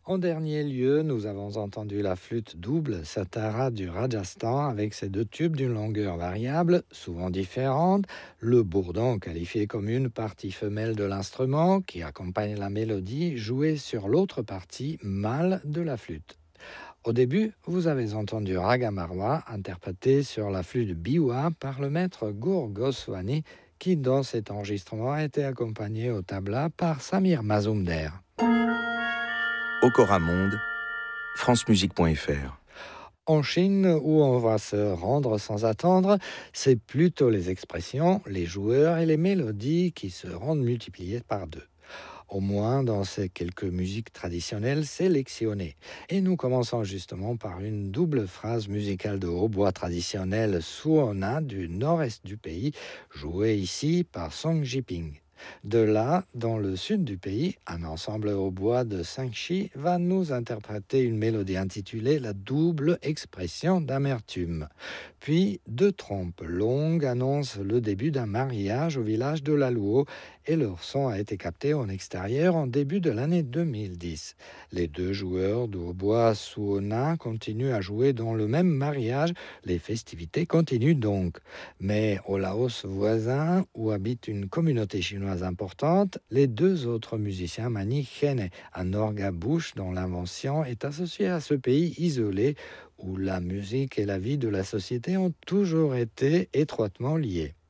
En dernier lieu, nous avons entendu la flûte double Satara du Rajasthan avec ses deux tubes d'une longueur variable, souvent différente, le bourdon qualifié comme une partie femelle de l'instrument qui accompagne la mélodie jouée sur l'autre partie mâle de la flûte. Au début, vous avez entendu Raga Marwa interprété sur la flûte biwa par le maître Gour Goswami qui dans cet enregistrement a été accompagné au tabla par Samir Mazumder. Okora Monde, francemusique.fr. En Chine, où on va se rendre sans attendre, c'est plutôt les expressions, les joueurs et les mélodies qui se rendent multipliées par deux. Au moins dans ces quelques musiques traditionnelles sélectionnées. Et nous commençons justement par une double phrase musicale de hautbois traditionnelle Suona du nord-est du pays, jouée ici par Song Jiping. De là, dans le sud du pays, un ensemble au bois de Sangchi va nous interpréter une mélodie intitulée La double expression d'amertume. Puis, deux trompes longues annoncent le début d'un mariage au village de Laluo et leur son a été capté en extérieur en début de l'année 2010. Les deux joueurs de hautbois Suona continuent à jouer dans le même mariage. Les festivités continuent donc. Mais au Laos voisin, où habite une communauté chinoise importante, les deux autres musiciens manient khene, un orgue à bouche dont l'invention est associée à ce pays isolé où la musique et la vie de la société ont toujours été étroitement liées.